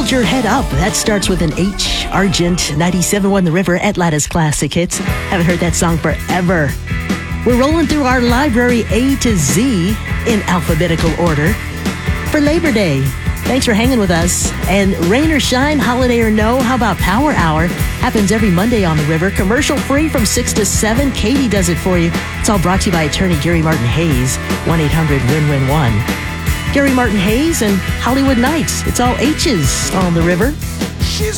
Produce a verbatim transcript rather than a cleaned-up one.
Hold Your Head Up. That starts with an H. Argent, ninety-seven point one The River, Atlanta's classic hits. Haven't heard that song forever. We're rolling through our library A to Z in alphabetical order for Labor Day. Thanks for hanging with us. And rain or shine, holiday or no, how about Power Hour? Happens every Monday on the River. Commercial free from six to seven. Katie does it for you. It's all brought to you by attorney Gary Martin Hayes. one eight hundred win win one. Gary Martin Hayes and Hollywood Nights. It's all H's on the River.